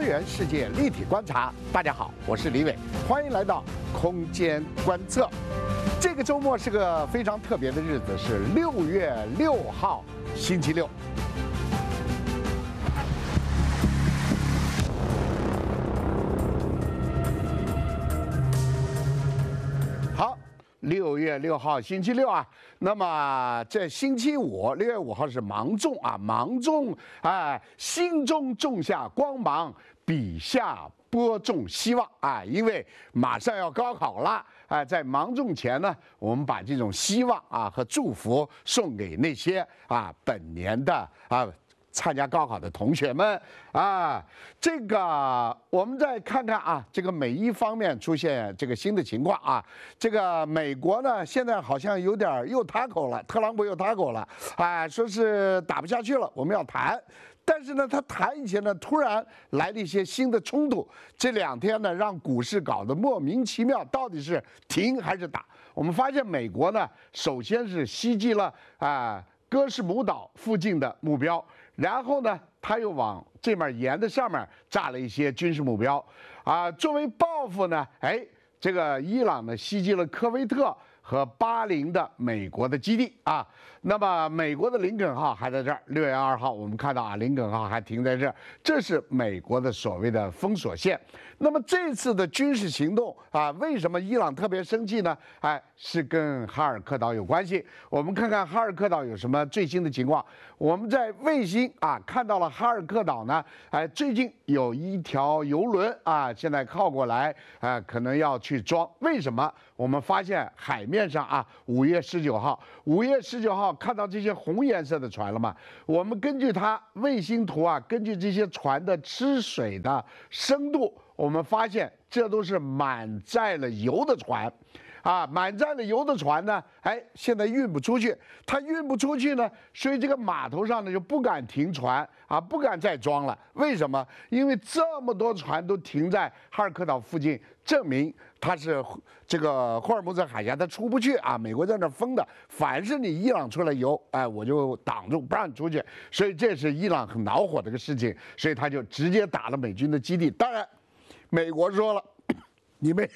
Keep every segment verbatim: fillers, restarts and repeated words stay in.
元世界立体观察。大家好，我是李伟，欢迎来到空间观测。这个周末是个非常特别的日子，是六月六号，星期六。好。 六月六号星期六啊，那么这星期五六月五号是芒种啊，芒种哎，心中种下光芒，笔下播种希望啊，因为马上要高考了啊，在芒种前呢，我们把这种希望啊和祝福送给那些啊本年的啊。 参加高考的同学们啊，这个我们再看看啊，这个美伊方面出现这个新的情况啊，这个美国呢现在好像有点又塌口了，特朗普又塌口了，啊，说是打不下去了，我们要谈。 但是呢，他谈以前呢，突然来了一些新的冲突。这两天呢，让股市搞得莫名其妙，到底是停还是打？我们发现美国呢，首先是袭击了啊哥斯姆岛附近的目标，然后呢，他又往这面沿的上面炸了一些军事目标，啊，作为报复呢，哎，这个伊朗呢袭击了科威特和巴林的美国的基地啊。 那么，美国的林肯号还在这儿。六月二号，我们看到啊，林肯号还停在这儿，这是美国的所谓的封锁线。那么这次的军事行动啊，为什么伊朗特别生气呢？哎，是跟哈尔科岛有关系。我们看看哈尔科岛有什么最新的情况。我们在卫星啊看到了哈尔科岛呢，哎，最近有一条游轮啊，现在靠过来啊，可能要去装。为什么？我们发现海面上啊，五月十九号，五月十九号。 看到这些红颜色的船了吗？我们根据它卫星图啊，根据这些船的吃水的深度，我们发现这都是满载了油的船，啊，满载了油的船呢，哎，现在运不出去。它运不出去呢，所以这个码头上呢就不敢停船啊，不敢再装了。为什么？因为这么多船都停在哈尔科岛附近，证明它是。 这个霍尔木兹海峡它出不去啊，美国在那封的，凡是你伊朗出来游，哎，我就挡住不让你出去，所以这是伊朗很恼火的一个事情，所以他就直接打了美军的基地。当然，美国说了，你没，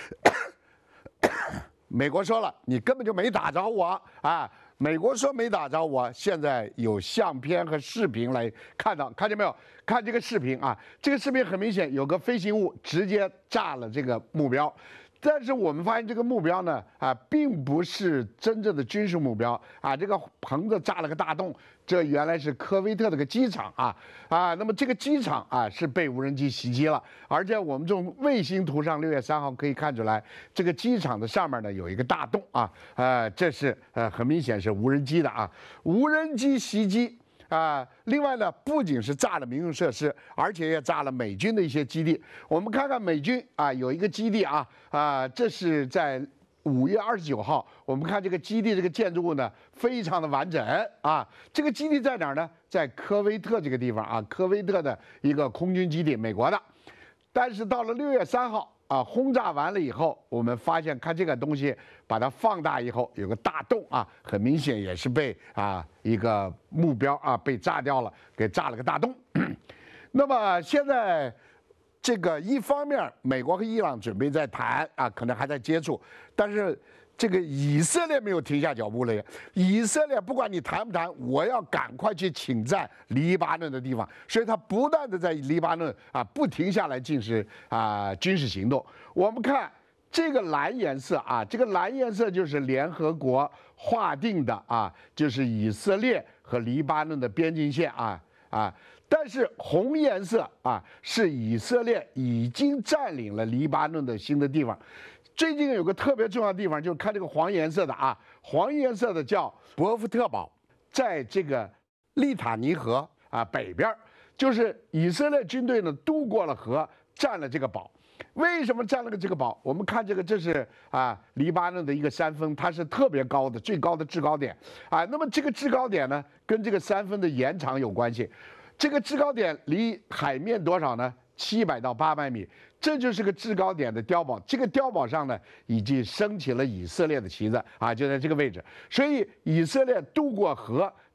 美国说了，你根本就没打着我啊。 美国说没打着我，现在有相片和视频来看到，看见没有？看这个视频啊，这个视频很明显有个飞行物直接炸了这个目标。 但是我们发现这个目标呢，啊，并不是真正的军事目标啊。这个棚子炸了个大洞，这原来是科威特的个机场啊啊。那么这个机场啊是被无人机袭击了，而且我们从卫星图上六月三号可以看出来，这个机场的上面呢有一个大洞啊，呃，这是呃很明显是无人机的啊，无人机袭击。 啊，另外呢，不仅是炸了民用设施，而且也炸了美军的一些基地。我们看看美军啊，有一个基地啊，啊，这是在五月二十九号。我们看这个基地这个建筑物呢，非常的完整啊。这个基地在哪儿呢？在科威特这个地方啊，科威特的一个空军基地，美国的。但是到了六月三号。 啊，轰炸完了以后，我们发现看这个东西，把它放大以后有个大洞啊，很明显也是被啊一个目标啊被炸掉了，给炸了个大洞。那么现在这个一方面，美国和伊朗准备在谈啊，可能还在接触，但是。 这个以色列没有停下脚步了，以色列不管你谈不谈，我要赶快去侵占黎巴嫩的地方，所以他不断的在黎巴嫩啊不停下来进行啊军事行动。我们看这个蓝颜色啊，这个蓝颜色就是联合国划定的啊，就是以色列和黎巴嫩的边境线啊啊。 但是红颜色啊，是以色列已经占领了黎巴嫩的新的地方。最近有个特别重要的地方，就是看这个黄颜色的啊，黄颜色的叫博福特堡，在这个利塔尼河啊北边，就是以色列军队呢渡过了河，占了这个堡。为什么占了个这个堡？我们看这个，这是啊黎巴嫩的一个山峰，它是特别高的，最高的制高点啊。那么这个制高点呢，跟这个山峰的延长有关系。 这个制高点离海面多少呢？七百到八百米，这就是个制高点的碉堡。这个碉堡上呢，已经升起了以色列的旗子啊，就在这个位置。所以以色列渡过河，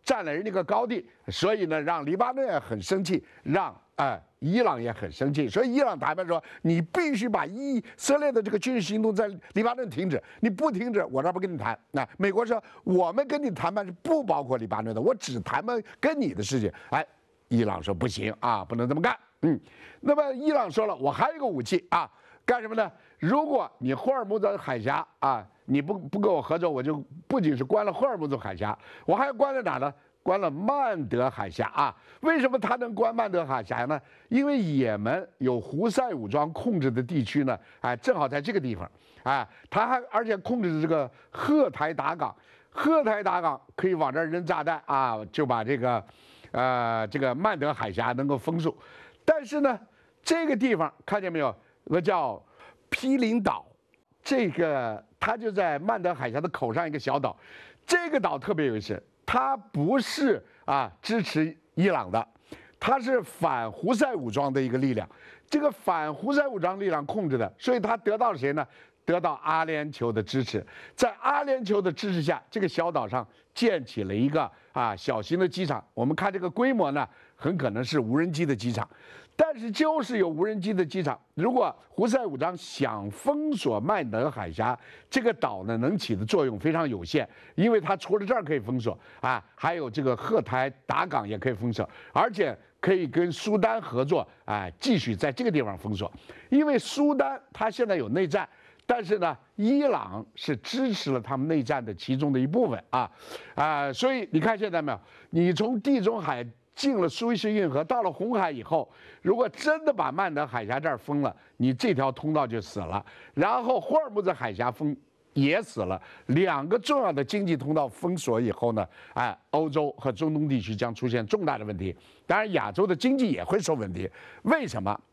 占了人家个高地，所以呢，让黎巴嫩也很生气，让啊、呃、伊朗也很生气，所以伊朗谈判说，你必须把以色列的这个军事行动在黎巴嫩停止，你不停止，我这不跟你谈。那、啊、美国说，我们跟你谈判是不包括黎巴嫩的，我只谈判跟你的事情。哎，伊朗说不行啊，不能这么干。嗯，那么伊朗说了，我还有一个武器啊，干什么呢？如果你霍尔木兹海峡啊，你不不跟我合作，我就不仅是关了霍尔木兹海峡，我还关了哪呢？关了曼德海峡啊。为什么他能关曼德海峡呢？因为也门有胡塞武装控制的地区呢，哎，正好在这个地方，哎，他还而且控制这个赫台达港，赫台达港可以往这儿扔炸弹啊，就把这个，呃，这个曼德海峡能够封住。但是呢，这个地方看见没有？有个叫毗邻岛，这个它就在曼德海峡的口上一个小岛。这个岛特别有意思，它不是啊支持伊朗的，它是反胡塞武装的一个力量。这个反胡塞武装力量控制的，所以它得到了谁呢？得到阿联酋的支持。在阿联酋的支持下，这个小岛上建起了一个啊小型的机场。我们看这个规模呢，很可能是无人机的机场。但是就是有无人机的机场，如果胡塞武装想封锁曼德海峡，这个岛呢能起的作用非常有限，因为它除了这儿可以封锁啊，还有这个赫台达港也可以封锁，而且可以跟苏丹合作啊，继续在这个地方封锁。因为苏丹它现在有内战，但是呢，伊朗是支持了他们内战的其中的一部分啊啊，所以你看现在没有，你从地中海进了苏伊士运河，到了红海以后，如果真的把曼德海峡这儿封了，你这条通道就死了。然后霍尔木兹海峡封也死了，两个重要的经济通道封锁以后呢，哎，欧洲和中东地区将出现重大的问题。当然，亚洲的经济也会受问题。为什么？